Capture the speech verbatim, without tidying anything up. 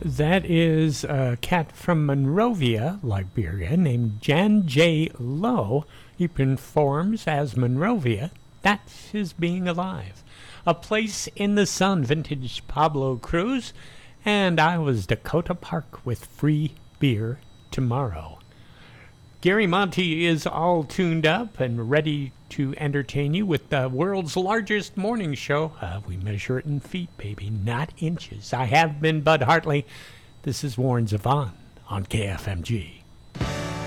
That is a cat from Monrovia, Liberia, named Jan J. Lowe. He performs as Monrovia. That's his being alive. A Place in the Sun, vintage Pablo Cruz. And I was Dakota Park with Free Beer Tomorrow. Gary Monty is all tuned up and ready to entertain you with the world's largest morning show. Uh, we measure it in feet, baby, not inches. I have been Bud Hartley. This is Warren Zevon on K F M G.